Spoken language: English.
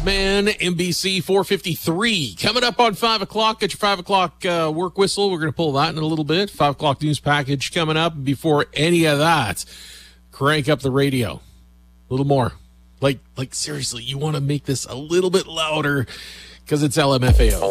Man, NBC 453. Coming up on 5 o'clock. Get your 5 o'clock work whistle. We're going to pull that in a little bit. 5 o'clock news package coming up. Before any of that, crank up the radio. A little more. Like seriously, you want to make this a little bit louder because it's LMFAO.